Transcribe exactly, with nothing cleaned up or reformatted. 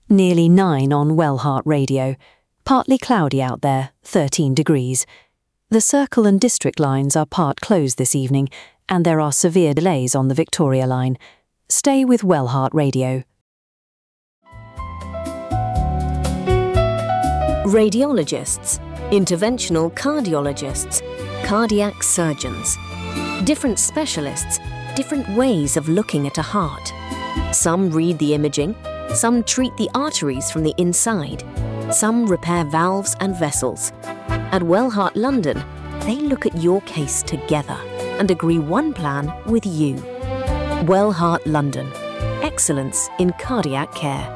Nearly nine on Wellheart Radio. Partly cloudy out there, thirteen degrees. The Circle and District lines are part closed this evening, and there are severe delays on the Victoria line. Stay with Wellheart Radio. Radiologists, interventional cardiologists, cardiac surgeons. Different specialists, different ways of looking at a heart. Some read the imaging, some treat the arteries from the inside, some repair valves and vessels. At Wellheart London, they look at your case together and agree one plan with you. Wellheart London. Excellence in cardiac care.